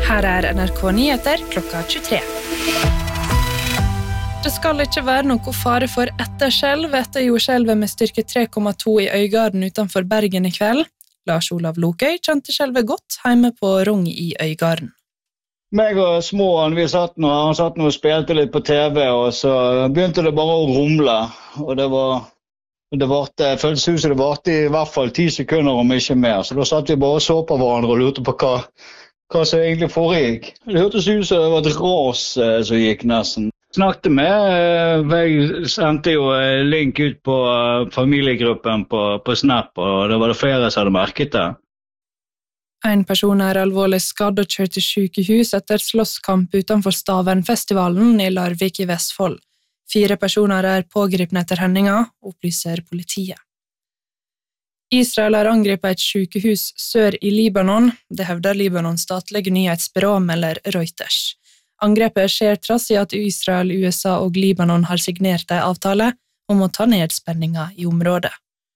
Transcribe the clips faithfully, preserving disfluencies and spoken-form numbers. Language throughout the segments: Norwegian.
Her er N R K Nyheter klokka tjuetre. Det skal ikke være noe fare for etterskjelv etter jordskjelvet med styrke tre komma to i Øygarden utenfor Bergen i kveld. Lars Olav Lokøy kjente skjelvet godt hjemme på Rong i Øygarden. Meg og småen, vi satt nå, han satt nå og spilte litt på T V, og så begynte det bare å rumle. Og det var, det varte, føltes ut som det varte i hvert fall ti sekunder om ikke mer. Så da satt vi bare og så på hverandre og lurte på hva, hva som egentlig foregikk. Det hørtes ut som det var et ras som gikk nesten. Snakket med, jeg sendte jo link ut på familiegruppen på, på Snap, og det var det flere som hadde merket det. En person er alvorlig skadd og kjørt til sykehus etter slåsskamp utenfor Stavernfestivalen i Larvik i Vestfold. Fire personer er pågripne etter hendinga, opplyser politiet. Israel har angrepet et sykehus sør i Libanon, det hevder Libanons statlige nyhetsbyrå melder Reuters. Angrepet skjer trass i at Israel, U S A og Libanon har signert en avtale om å ta ned spenninga i området.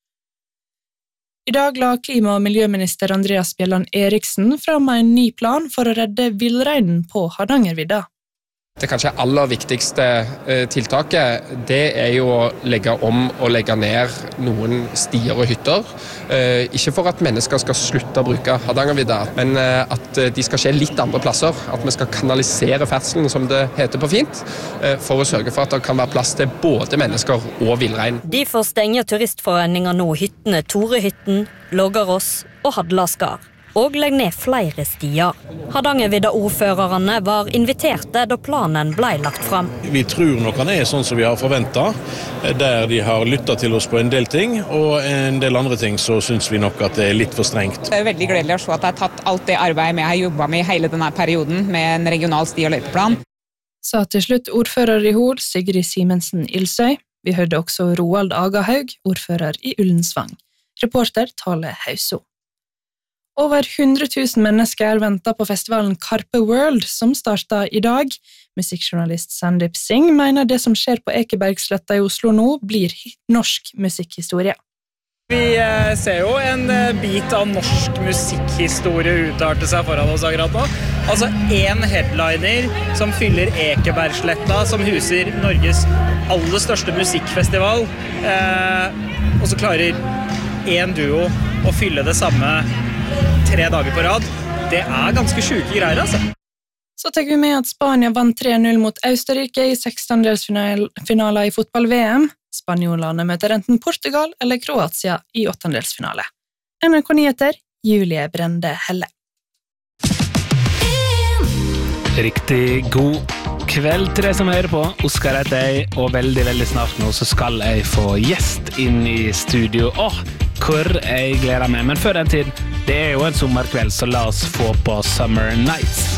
I dag la klima- og miljøminister Andreas Bjelland Eriksen fram en ny plan for å redde villreinen på Hardangervidda. Det kanskje aller viktigste tiltaket, det er jo å legge om og legge ned noen stier og hytter. Ikke for at mennesker skal slutte å bruke Hardangervidda, men at de skal skje litt andre plasser. At vi skal kanalisere ferdselen, som det heter på fint, for å sørge for at det kan være plass til både mennesker og villrein. Derfor stenger turistforeninger nå hyttene Torehytten, Loggarås og Hadlaskar. Og legg ned flere stier. Hardangervidda-ordførerne var inviterte da planen ble lagt fram. Vi tror nok han er sånn som vi har forventet, der de har lyttet til oss på en del ting, og en del andre ting så synes vi nok at det er litt for strengt. Det er veldig gledelig å se at jeg har tatt alt det arbeidet jeg har jobbet med i hele denne perioden, med en regional sti- og løypeplan. Sa til slutt ordfører i Hol, Sigrid Simensen Ilsøy. Vi hørte også Roald Agahaug, ordfører i Ullensvang. Reporter Tale Hauso. Over hundre tusen mennesker venter på festivalen Carpe World, som startet i dag. Musikkjournalist Sandeep Singh mener det som skjer på Ekebergsletta i Oslo nå blir norsk musikkhistorie. Vi ser jo en bit av norsk musikkhistorie utarte seg foran oss akkurat nå. Altså en headliner som fyller Ekebergsletta, som huser Norges aller største musikkfestival, eh, og så klarer en duo å fylle det samme tre dager på rad. Det er ganske syke greier, altså. Så tenker vi med at Spania vant tre null mot Østerrike i sekstendelsfinaler i fotball-V M. Spanjolene møter enten Portugal eller Kroatia i åttendelsfinale. N R K Nyheter, Julie Brende Helle. Riktig god kveld til deg som hører på. Oskar heter jeg, og veldig, veldig snart nå så skal jeg få gjest inn i studio. Åh, hvor jeg gleder meg. Men før den tid, det er jo en sommerkveld, så la oss få på Summer Nights.